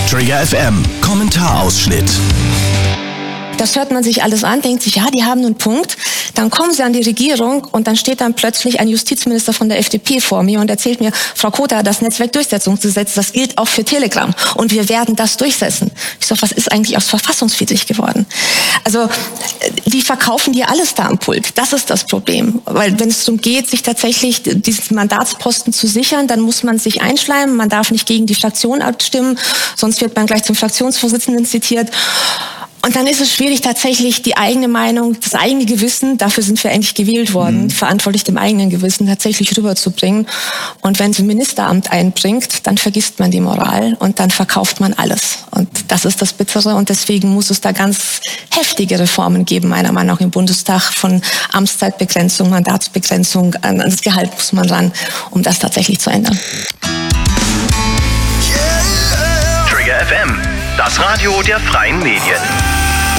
Trigger FM, Kommentarausschnitt. Das hört man sich alles an, denkt sich, ja, die haben einen Punkt. Dann kommen sie an die Regierung und dann steht dann plötzlich ein Justizminister von der FDP vor mir und erzählt mir, Frau Kota, das Netzwerkdurchsetzungsgesetz, das gilt auch für Telegram und wir werden das durchsetzen. Ich sage, was ist eigentlich aus verfassungswidrig geworden? Also die verkaufen dir alles da am Pult. Das ist das Problem. Weil wenn es darum geht, sich tatsächlich diesen Mandatsposten zu sichern, dann muss man sich einschleimen. Man darf nicht gegen die Fraktion abstimmen, sonst wird man gleich zum Fraktionsvorsitzenden zitiert. Und dann ist es schwierig, tatsächlich die eigene Meinung, das eigene Gewissen, dafür sind wir eigentlich gewählt worden, verantwortlich dem eigenen Gewissen tatsächlich rüberzubringen. Und wenn sie ein Ministeramt einbringt, dann vergisst man die Moral und dann verkauft man alles. Und das ist das Bittere. Und deswegen muss es da ganz heftige Reformen geben, meiner Meinung nach im Bundestag, von Amtszeitbegrenzung, Mandatsbegrenzung, an das Gehalt muss man ran, um das tatsächlich zu ändern. Trigger FM, das Radio der freien Medien.